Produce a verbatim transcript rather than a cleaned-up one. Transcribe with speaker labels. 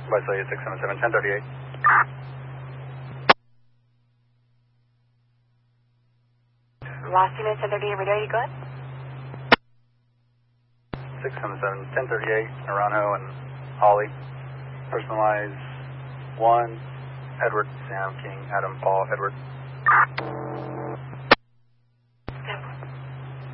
Speaker 1: Wesley six seven seven, ten thirty-eight.
Speaker 2: Last unit, ten thirty-eight, radio, you good?
Speaker 1: six seven seven, ten thirty-eight, Naranjo and Holly. Personalize one, Edward, Sam, King, Adam, Paul, Edward.